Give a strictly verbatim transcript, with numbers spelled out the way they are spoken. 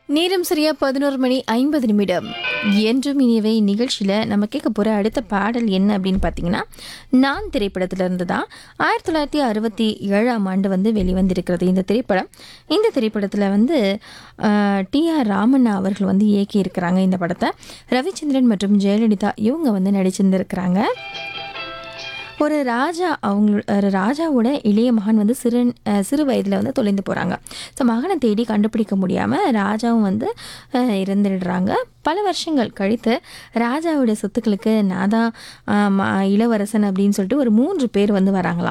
நேரம் சரியா பதினோரு மணி ஐம்பது நிமிடம். என்றும் இனியவை நிகழ்ச்சியில் நம்ம கேட்க போகிற அடுத்த பாடல் என்ன அப்படின்னு பார்த்தீங்கன்னா, நான் திரைப்படத்திலிருந்து தான். ஆயிரத்தி தொள்ளாயிரத்தி அறுபத்தி ஏழாம் ஆண்டு வந்து வெளிவந்திருக்கிறது இந்த திரைப்படம். இந்த திரைப்படத்தில் வந்து டி ஆர் ராமண்ணா அவர்கள் வந்து இயக்கியிருக்கிறாங்க. இந்த படத்தை ரவிச்சந்திரன் மற்றும் ஜெயலலிதா இவங்க வந்து நடிச்சிருந்துருக்கிறாங்க. ஒரு ராஜா அவங்க ஒரு ராஜாவோட இளைய மகன் வந்து சிறு சிறு வயதில் வந்து தொலைந்து போகிறாங்க. ஸோ மகனை தேடி கண்டுபிடிக்க முடியாமல் ராஜாவும் வந்து இறந்துடுறாங்க. பல வருஷங்கள் கழித்து ராஜாவுடைய சொத்துக்களுக்கு நான் தான் இளவரசன் அப்படின்னு சொல்லிட்டு ஒரு மூன்று பேர் வந்து வராங்களாம்.